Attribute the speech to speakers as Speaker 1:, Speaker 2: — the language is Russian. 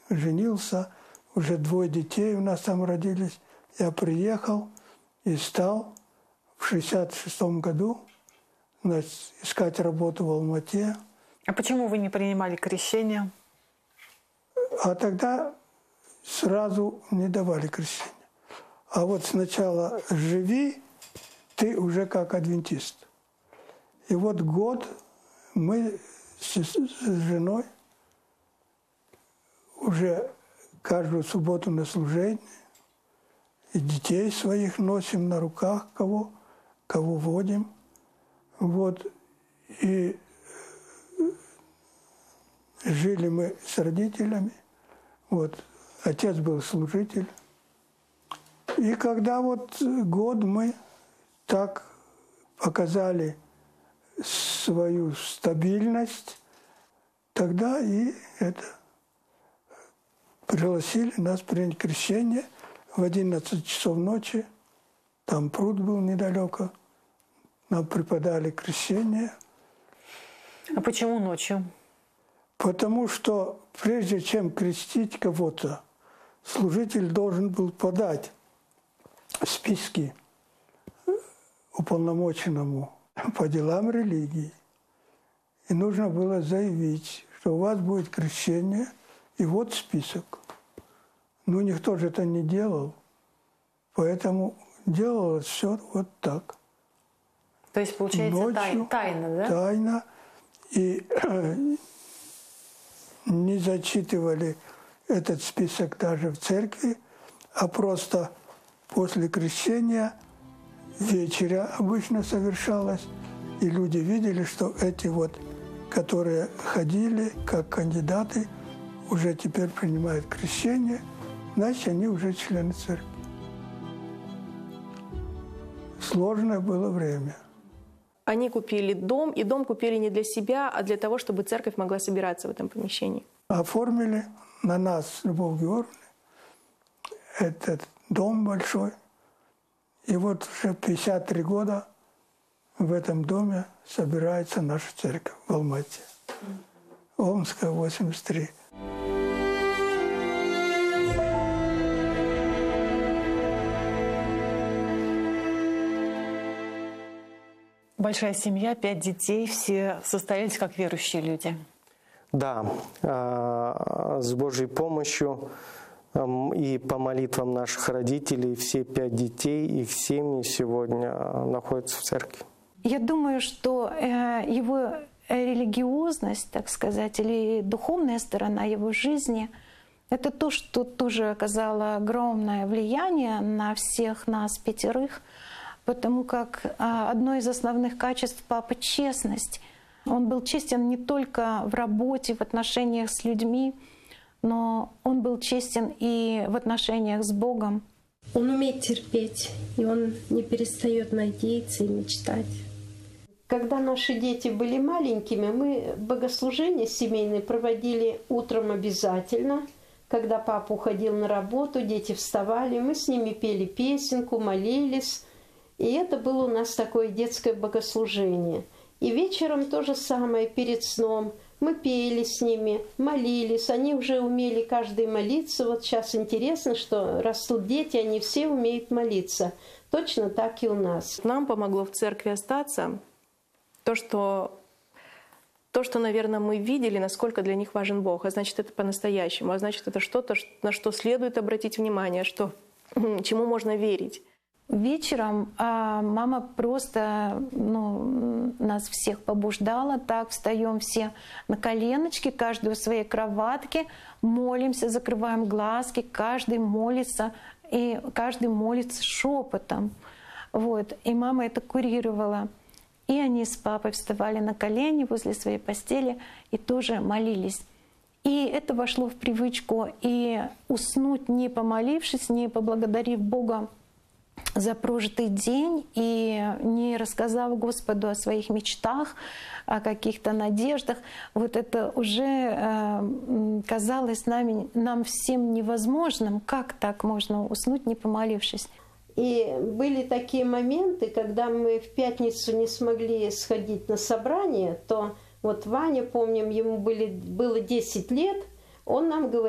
Speaker 1: женился, уже 2 детей у нас там родились. Я приехал и стал в 1966 году, значит, искать работу в Алмате.
Speaker 2: А почему вы не принимали крещение?
Speaker 1: А тогда сразу не давали крещения. А вот сначала живи, ты уже как адвентист. И вот год мы с женой уже каждую субботу на служение, и детей своих носим на руках, кого водим. Вот. И жили мы с родителями. Вот. Отец был служитель. И когда вот год мы так показали свою стабильность, тогда и пригласили нас принять крещение в 11 часов ночи. Там пруд был недалеко. Нам преподали крещение.
Speaker 2: А почему ночью?
Speaker 1: Потому что прежде чем крестить кого-то, служитель должен был подать списки уполномоченному по делам религии. И нужно было заявить, что у вас будет крещение, и вот список. Но никто же это не делал, поэтому делалось все вот так.
Speaker 2: То есть, получается,
Speaker 1: ночью,
Speaker 2: тайна, да?
Speaker 1: Тайна. И не зачитывали этот список даже в церкви, а просто после крещения вечеря обычно совершалось, и люди видели, что эти вот, которые ходили как кандидаты, уже теперь принимают крещение, значит, они уже члены церкви. Сложное было время.
Speaker 3: Они купили дом, и дом купили не для себя, а для того, чтобы церковь могла собираться в этом помещении.
Speaker 1: Оформили на нас с Любовью Георгиевной этот дом большой. И вот уже 53 года в этом доме собирается наша церковь в Алмате. Омская, 83.
Speaker 2: Большая семья, 5 детей, все состоялись как верующие люди.
Speaker 4: Да, с Божьей помощью и по молитвам наших родителей все 5 детей, их семьи сегодня находятся в церкви.
Speaker 5: Я думаю, что его религиозность, так сказать, или духовная сторона его жизни — это то, что тоже оказало огромное влияние на всех нас 5, потому как одно из основных качеств папы — честность. Он был честен не только в работе, в отношениях с людьми, но он был честен и в отношениях с Богом.
Speaker 6: Он умеет терпеть, и он не перестает надеяться и мечтать. Когда наши дети были маленькими, мы богослужения семейные проводили утром обязательно. Когда папа уходил на работу, дети вставали, мы с ними пели песенку, молились. И это было у нас такое детское богослужение. И вечером то же самое, перед сном. Мы пели с ними, молились. Они уже умели каждый молиться. Вот сейчас интересно, что растут дети, они все умеют молиться. Точно так и у нас.
Speaker 3: Нам помогло в церкви остаться то, что, наверное, мы видели, насколько для них важен Бог. А значит, это по-настоящему. А значит, это что-то, на что следует обратить внимание, чему можно верить.
Speaker 5: Вечером мама просто нас всех побуждала, так встаем все на коленочки, каждый у своей кроватке, молимся, закрываем глазки, каждый молится, и каждый молится шепотом. Вот. И мама это курировала. И они с папой вставали на колени возле своей постели и тоже молились. И это вошло в привычку. И уснуть, не помолившись, не поблагодарив Бога за прожитый день и не рассказав Господу о своих мечтах, о каких-то надеждах, вот это уже казалось нам всем невозможным. Как так можно уснуть, не помолившись?
Speaker 6: И были такие моменты, когда мы в пятницу не смогли сходить на собрание, то вот Ваня, помним, ему было 10 лет, он нам говорил: